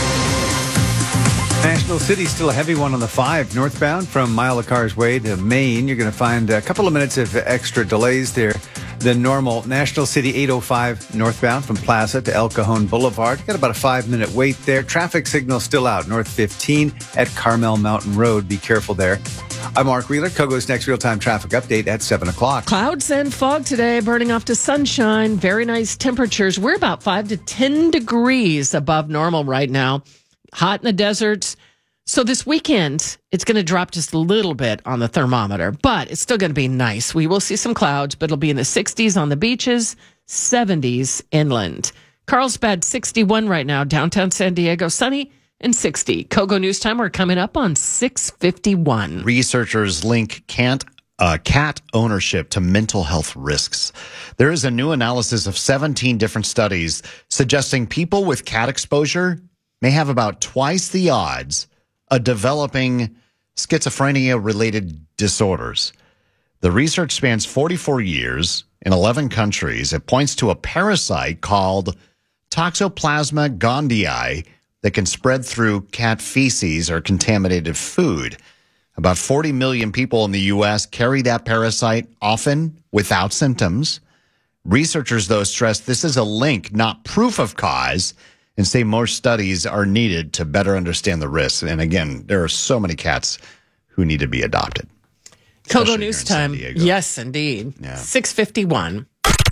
National City, still a heavy one on the 5 northbound from Mile of Cars Way to Maine. You're going to find a couple of minutes of extra delays there than normal. National City 805 northbound from Plaza to El Cajon Boulevard. Got about a 5-minute wait there. Traffic signal still out north 15 at Carmel Mountain Road. Be careful there. I'm Mark Wheeler. Kogo's next real-time traffic update at 7 o'clock. Clouds and fog today, burning off to sunshine. Very nice temperatures. We're about 5 to 10 degrees above normal right now. Hot in the deserts. So this weekend, it's going to drop just a little bit on the thermometer, but it's still going to be nice. We will see some clouds, but it'll be in the 60s on the beaches, 70s inland. Carlsbad, 61 right now. Downtown San Diego, sunny and 60. Kogo News Time, we're coming up on 6:51. Researchers link cat ownership to mental health risks. There is a new analysis of 17 different studies suggesting people with cat exposure may have about twice the odds of developing schizophrenia-related disorders. The research spans 44 years in 11 countries. It points to a parasite called Toxoplasma gondii that can spread through cat feces or contaminated food. About 40 million people in the U.S. carry that parasite, often without symptoms. Researchers, though, stress this is a link, not proof of cause, and say more studies are needed to better understand the risks. And again, there are so many cats who need to be adopted. Kogo News Time. Yes, indeed. Yeah. 6:51.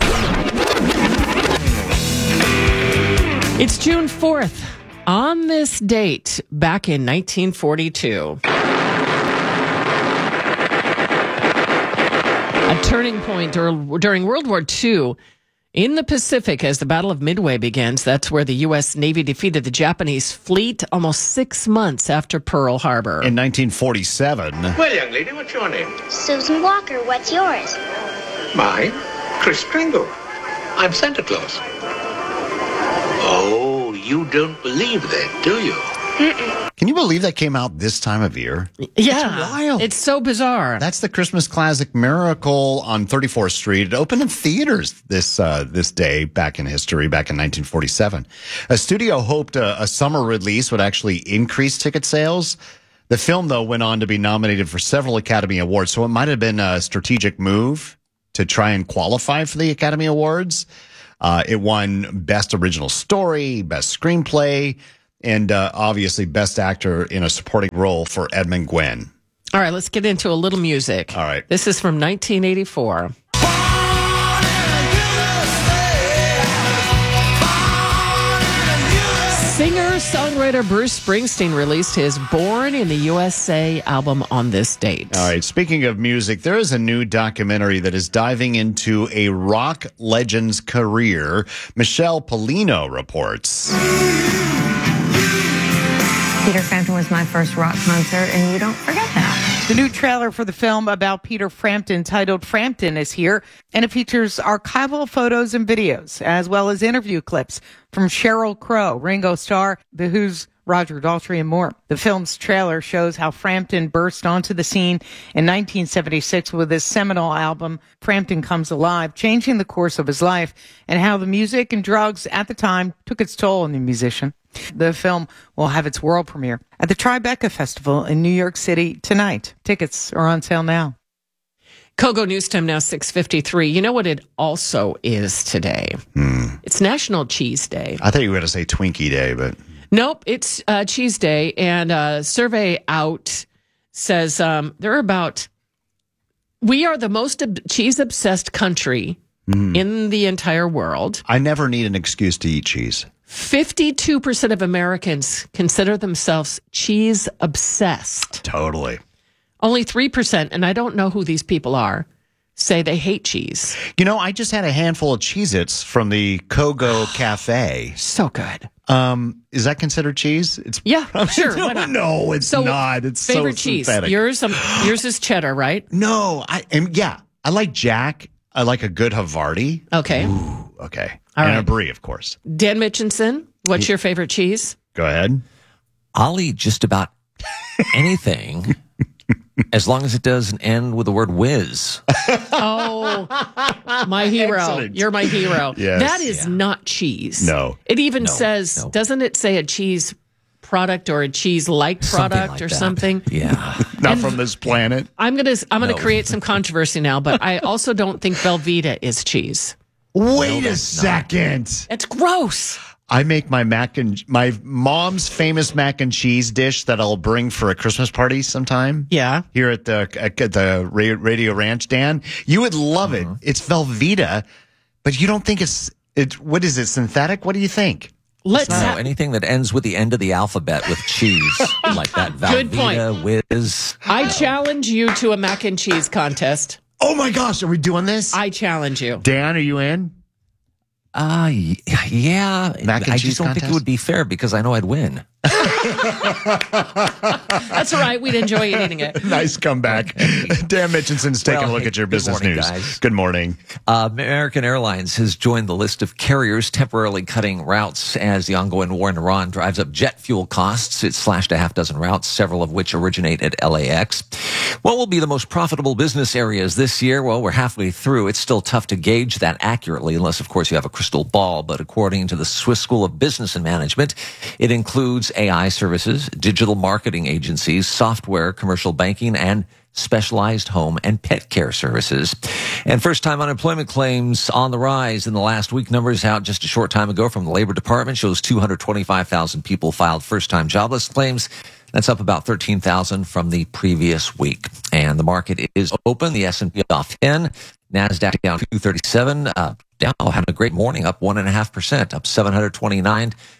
It's June 4th. On this date, back in 1942, a turning point during World War II In the Pacific, as the Battle of Midway begins, that's where the U.S. Navy defeated the Japanese fleet almost 6 months after Pearl Harbor. In 1947. Well, young lady, what's your name? Susan Walker, what's yours? Mine? Kris Kringle. I'm Santa Claus. Oh, you don't believe that, do you? Can you believe that came out this time of year? Yeah. It's wild. It's so bizarre. That's the Christmas classic Miracle on 34th Street. It opened in theaters this day back in history, back in 1947. A studio hoped a summer release would actually increase ticket sales. The film, though, went on to be nominated for several Academy Awards, so it might have been a strategic move to try and qualify for the Academy Awards. It won Best Original Story, Best Screenplay, and obviously Best Actor in a Supporting Role for Edmund Gwenn. All right, let's get into a little music. All right. This is from 1984. Singer-songwriter Bruce Springsteen released his Born in the USA album on this date. All right, speaking of music, there is a new documentary that is diving into a rock legend's career. Michelle Polino reports. Peter Frampton was my first rock concert, and you don't forget that. The new trailer for the film about Peter Frampton, titled Frampton, is here, and it features archival photos and videos, as well as interview clips from Sheryl Crow, Ringo Starr, The Who's Roger Daltrey, and more. The film's trailer shows how Frampton burst onto the scene in 1976 with his seminal album, Frampton Comes Alive, changing the course of his life, and how the music and drugs at the time took its toll on the musician. The film will have its world premiere at the Tribeca Festival in New York City tonight. Tickets are on sale now. Kogo News Time now 6:53. You know what it also is today? It's National Cheese Day. I thought you were going to say Twinkie Day, but... Nope, it's Cheese Day, and a survey out says we are the most cheese-obsessed country in the entire world. I never need an excuse to eat cheese. 52% of Americans consider themselves cheese-obsessed. Totally. Only 3%, and I don't know who these people are, say they hate cheese. You know, I just had a handful of Cheez-Its from the Kogo Cafe. So good. Is that considered cheese? It's sure. Why not? No, it's not. It's favorite so cheese. synthetic. Yours is cheddar, right? No, I like Jack. I like a good Havarti. Okay. Ooh, okay. All and right. a brie, of course. Dan Mitchinson, what's your favorite cheese? Go ahead. I'll eat just about anything as long as it doesn't end with the word whiz. Oh, my hero. Excellent. You're my hero. Yes. That is not cheese. No. It even says, doesn't it say a cheese product or a cheese-like product like or that. something? Yeah. Not from this planet. I'm gonna create some controversy now, but I also don't think Velveeta is cheese. Wait a second. It's gross. I make my mom's famous mac and cheese dish that I'll bring for a Christmas party sometime. Yeah. Here at the Radio Ranch, Dan. You would love it. It's Velveeta, but you don't think it's what is it, synthetic? What do you think? Anything that ends with the end of the alphabet with cheese, like that. Good point. Velveeta, whiz. I challenge you to a mac and cheese contest. Oh my gosh, are we doing this? I challenge you. Dan, are you in? Yeah. Mac and I cheese just don't think contest? it would be fair because I know I'd win. That's all right. We'd enjoy you eating it. Nice comeback. Dan Mitchinson's taking a look at your business good morning, news. guys. Good morning. American Airlines has joined the list of carriers temporarily cutting routes as the ongoing war in Iran drives up jet fuel costs. It's slashed a half dozen routes, several of which originate at LAX. What will be the most profitable business areas this year? Well, we're halfway through. It's still tough to gauge that accurately, unless, of course, you have a crystal ball. But according to the Swiss School of Business and Management, it includes AI services, digital marketing agencies, software, commercial banking, and specialized home and pet care services. And first-time unemployment claims on the rise in the last week. Numbers out just a short time ago from the Labor Department shows 225,000 people filed first-time jobless claims. That's up about 13,000 from the previous week. And the market is open. The S&P off 10, NASDAQ down 237. Dow having a great morning, up 1.5%, up 729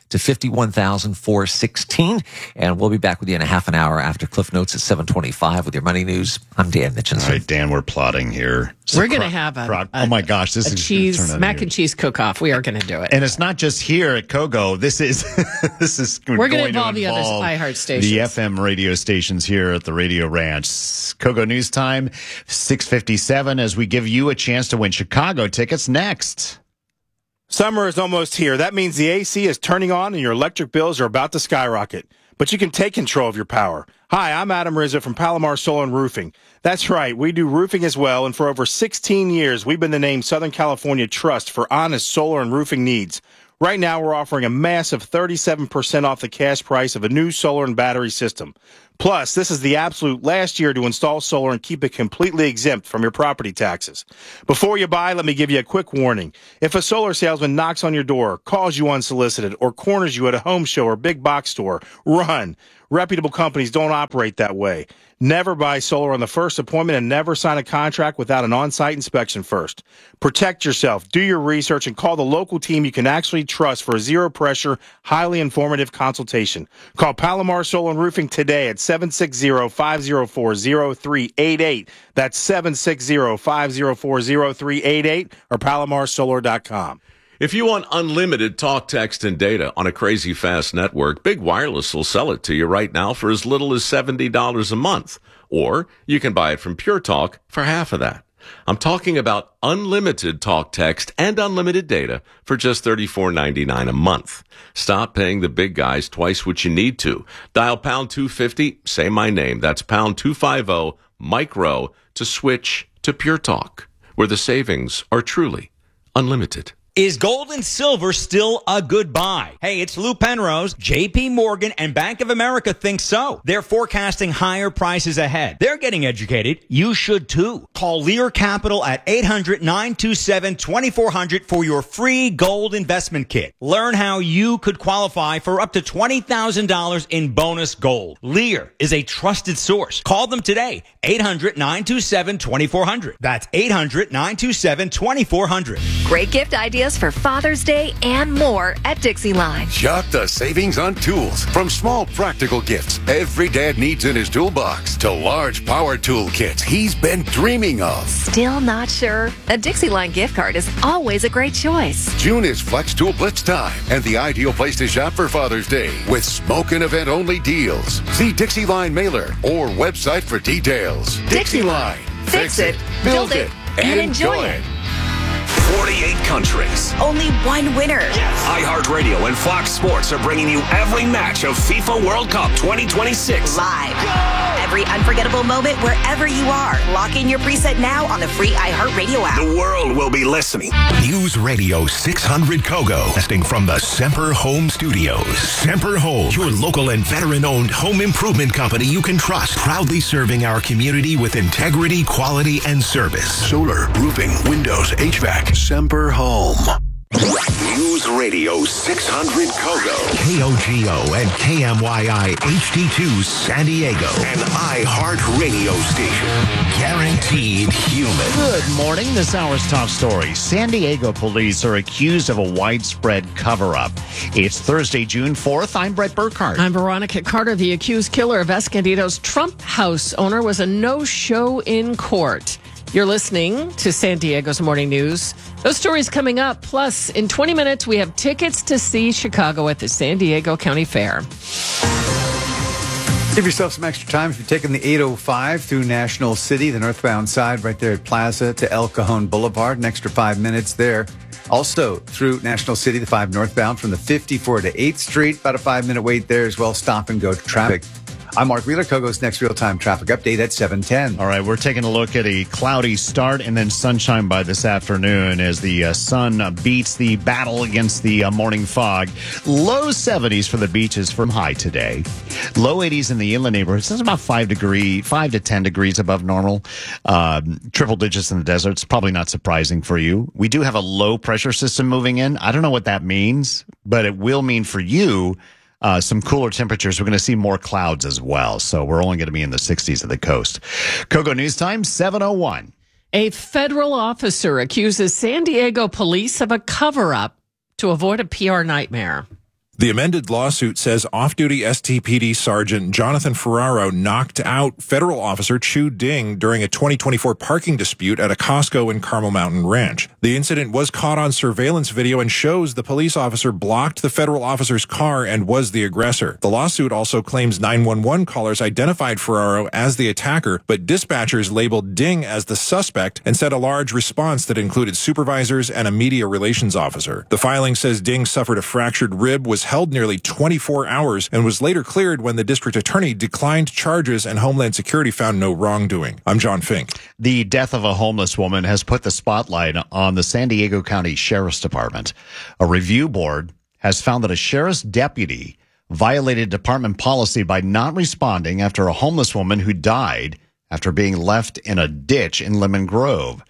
to 51,416. And we'll be back with you in a half an hour after Cliff Notes at 7:25 with your money news. I'm Dan Mitchinson. All right, Dan, we're plotting here. We're going to have oh my gosh, this is cheese mac and cheese cook-off. We are going to do it, and it's not just here at Kogo. This is we're going to involve the other iHeart stations, the FM radio stations here at the Radio Ranch. Kogo News Time, 6:57. As we give you a chance to win Chicago tickets next. Summer is almost here. That means the AC is turning on and your electric bills are about to skyrocket. But you can take control of your power. Hi, I'm Adam Rizza from Palomar Solar and Roofing. That's right, we do roofing as well, and for over 16 years, we've been the named Southern California Trust for honest solar and roofing needs. Right now, we're offering a massive 37% off the cash price of a new solar and battery system. Plus, this is the absolute last year to install solar and keep it completely exempt from your property taxes. Before you buy, let me give you a quick warning. If a solar salesman knocks on your door, calls you unsolicited, or corners you at a home show or big box store, run. Reputable companies don't operate that way. Never buy solar on the first appointment and never sign a contract without an on-site inspection first. Protect yourself, do your research, and call the local team you can actually trust for a zero-pressure, highly informative consultation. Call Palomar Solar and Roofing today at 760-504-0388. That's 760-504-0388 or palomarsolar.com. If you want unlimited talk, text, and data on a crazy fast network, Big Wireless will sell it to you right now for as little as $70 a month. Or you can buy it from Pure Talk for half of that. I'm talking about unlimited talk, text, and unlimited data for just $34.99 a month. Stop paying the big guys twice what you need to. Dial pound 250, say my name. That's pound 250, micro, to switch to Pure Talk, where the savings are truly unlimited. Is gold and silver still a good buy? Hey, it's Lou Penrose. JP Morgan and Bank of America think so. They're forecasting higher prices ahead. They're getting educated. You should too. Call Lear Capital at 800-927-2400 for your free gold investment kit. Learn how you could qualify for up to $20,000 in bonus gold. Lear is a trusted source. Call them today. 800-927-2400. That's 800-927-2400. Great gift ideas for Father's Day and more at Dixieline. Shop the savings on tools. From small practical gifts every dad needs in his toolbox to large power tool kits he's been dreaming of. Still not sure? A Dixieline gift card is always a great choice. June is Flex Tool Blitz time and the ideal place to shop for Father's Day with smoke and event only deals. See Dixieline mailer or website for details. Dixieline. Fix it, build it, and enjoy it. 48 countries. Only one winner. iHeartRadio and Fox Sports are bringing you every match of FIFA World Cup 2026. Live. Every unforgettable moment wherever you are. Lock in your preset now on the free iHeartRadio app. The world will be listening. News Radio 600 Kogo, testing from the Semper Home Studios. Semper Home, your local and veteran-owned home improvement company you can trust. Proudly serving our community with integrity, quality, and service. Solar, roofing, windows, HVAC. Semper Home. News Radio 600 Kogo. KOGO and KMYI HD2 San Diego. An iHeart radio station. Guaranteed human. Good morning. This hour's top story. San Diego police are accused of a widespread cover-up. It's Thursday, June 4th. I'm Brett Burkhardt. I'm Veronica Carter. The accused killer of Escondido's Trump House owner was a no-show in court. You're listening to San Diego's Morning News. Those stories coming up. Plus, in 20 minutes, we have tickets to see Chicago at the San Diego County Fair. Give yourself some extra time if you're taking the 805 through National City, the northbound side right there at Plaza to El Cajon Boulevard. An extra 5 minutes there. Also through National City, the 5 northbound from the 54 to 8th Street. About a 5-minute wait there as well. Stop and go traffic. I'm Mark Wheeler, Kogo's next real-time traffic update at 7:10. All right, we're taking a look at a cloudy start and then sunshine by this afternoon as the sun beats the battle against the morning fog. Low 70s for the beaches from high today. Low 80s in the inland neighborhoods. That's about 5 to 10 degrees above normal. Triple digits in the deserts. Probably not surprising for you. We do have a low pressure system moving in. I don't know what that means, but it will mean for you some cooler temperatures. We're going to see more clouds as well. So we're only going to be in the 60s of the coast. Kogo News Time, 7:01. A federal officer accuses San Diego police of a cover-up to avoid a PR nightmare. The amended lawsuit says off-duty STPD Sergeant Jonathan Ferraro knocked out federal officer Chu Ding during a 2024 parking dispute at a Costco in Carmel Mountain Ranch. The incident was caught on surveillance video and shows the police officer blocked the federal officer's car and was the aggressor. The lawsuit also claims 911 callers identified Ferraro as the attacker, but dispatchers labeled Ding as the suspect and said a large response that included supervisors and a media relations officer. The filing says Ding suffered a fractured rib, was held nearly 24 hours, and was later cleared when the district attorney declined charges and Homeland Security found no wrongdoing. I'm John Fink. The death of a homeless woman has put the spotlight on the San Diego County Sheriff's Department. A review board has found that a sheriff's deputy violated department policy by not responding after a homeless woman who died after being left in a ditch in Lemon Grove.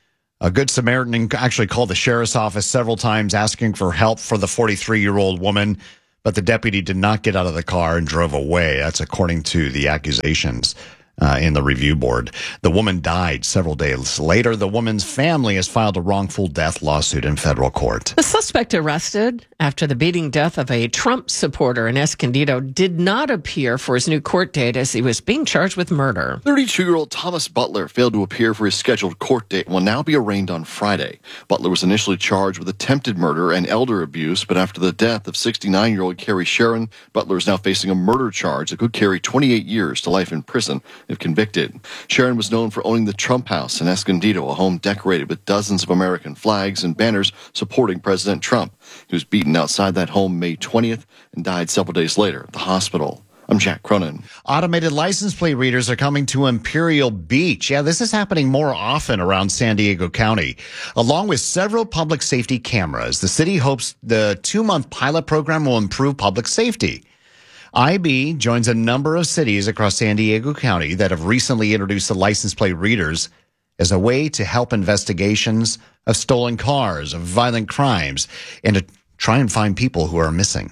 A Good Samaritan actually called the sheriff's office several times asking for help for the 43-year-old woman, but the deputy did not get out of the car and drove away. That's according to the accusations in the review board. The woman died several days later. The woman's family has filed a wrongful death lawsuit in federal court. The suspect arrested after the beating death of a Trump supporter in Escondido did not appear for his new court date as he was being charged with murder. 32-year-old Thomas Butler failed to appear for his scheduled court date and will now be arraigned on Friday. Butler was initially charged with attempted murder and elder abuse, but after the death of 69-year-old Carrie Sharon, Butler is now facing a murder charge that could carry 28 years to life in prison if convicted. Sharon was known for owning the Trump House in Escondido, a home decorated with dozens of American flags and banners supporting President Trump. He was beaten outside that home May 20th and died several days later at the hospital. I'm Jack Cronin. Automated license plate readers are coming to Imperial Beach. Yeah, this is happening more often around San Diego County. Along with several public safety cameras, the city hopes the 2-month pilot program will improve public safety. IB joins a number of cities across San Diego County that have recently introduced the license plate readers as a way to help investigations of stolen cars, of violent crimes, and to try and find people who are missing.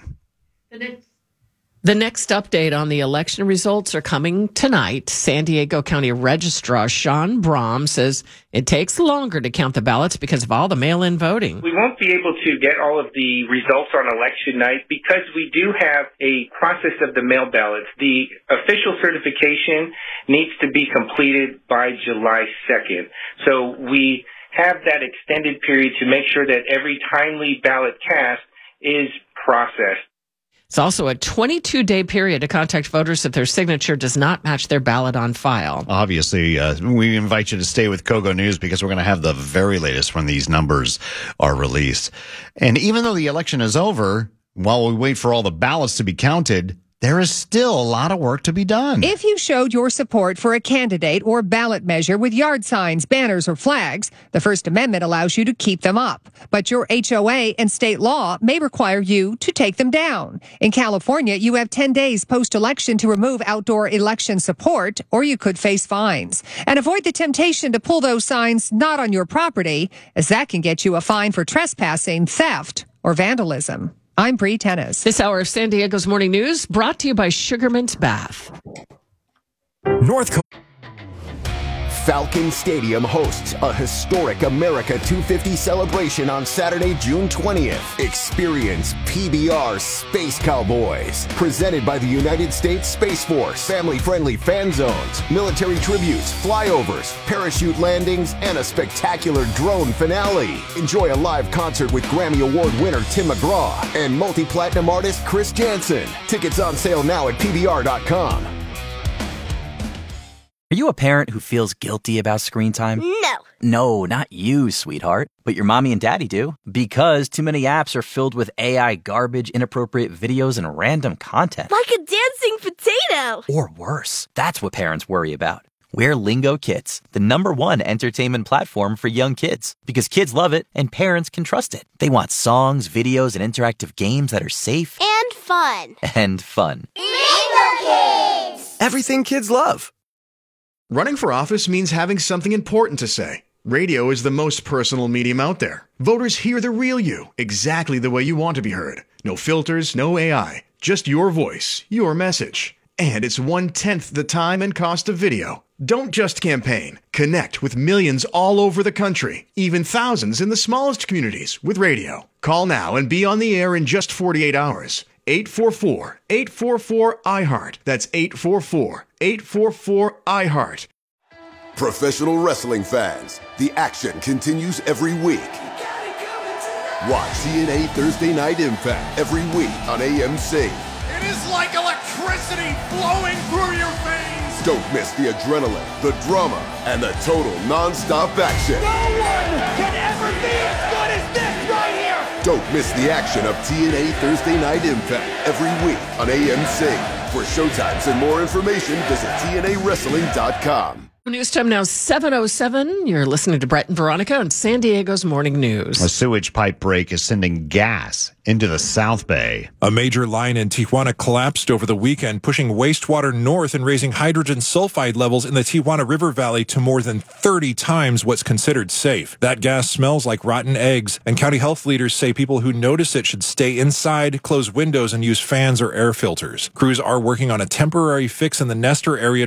The next update on the election results are coming tonight. San Diego County Registrar Sean Brom says it takes longer to count the ballots because of all the mail-in voting. We won't be able to get all of the results on election night because we do have a process of the mail ballots. The official certification needs to be completed by July 2nd. So we have that extended period to make sure that every timely ballot cast is processed. It's also a 22-day period to contact voters if their signature does not match their ballot on file. Obviously, we invite you to stay with Kogo News because we're going to have the very latest when these numbers are released. And even though the election is over, while we wait for all the ballots to be counted, there is still a lot of work to be done. If you showed your support for a candidate or ballot measure with yard signs, banners, or flags, the First Amendment allows you to keep them up. But your HOA and state law may require you to take them down. In California, you have 10 days post-election to remove outdoor election support, or you could face fines. And avoid the temptation to pull those signs not on your property, as that can get you a fine for trespassing, theft, or vandalism. I'm Bree Tennis. This hour of San Diego's Morning News brought to you by Sugarmint Bath. Falcon Stadium hosts a historic America 250 celebration on Saturday, June 20th. Experience PBR Space Cowboys, presented by the United States Space Force. Family-friendly fan zones, military tributes, flyovers, parachute landings, and a spectacular drone finale. Enjoy a live concert with Grammy Award winner Tim McGraw and multi-platinum artist Chris Jansen. Tickets on sale now at PBR.com. Are you a parent who feels guilty about screen time? No. No, not you, sweetheart. But your mommy and daddy do. Because too many apps are filled with AI garbage, inappropriate videos, and random content. Like a dancing potato. Or worse. That's what parents worry about. We're Lingo Kids, the #1 entertainment platform for young kids. Because kids love it and parents can trust it. They want songs, videos, and interactive games that are safe. And fun. And fun. Lingo Kids! Everything kids love. Running for office means having something important to say. Radio is the most personal medium out there. Voters hear the real you, exactly the way you want to be heard. No filters, no AI, just your voice, your message. And it's 1/10 the time and cost of video. Don't just campaign. Connect with millions all over the country, even thousands in the smallest communities with radio. Call now and be on the air in just 48 hours. 844-844-IHEART. That's 844-844-IHEART. Professional wrestling fans, the action continues every week. Watch TNA Thursday Night Impact every week on AMC. It is like electricity flowing through your veins. Don't miss the adrenaline, the drama, and the total non-stop action. No one can ever be as good as this right here. Don't miss the action of TNA Thursday Night Impact every week on AMC. For showtimes and more information, visit TNAWrestling.com. News time now, 7:07. You're listening to Brett and Veronica on San Diego's Morning News. A sewage pipe break is sending gas into the South Bay. A major line in Tijuana collapsed over the weekend, pushing wastewater north and raising hydrogen sulfide levels in the Tijuana River Valley to more than 30 times what's considered safe. That gas smells like rotten eggs, and county health leaders say people who notice it should stay inside, close windows, and use fans or air filters. Crews are working on a temporary fix in the Nestor area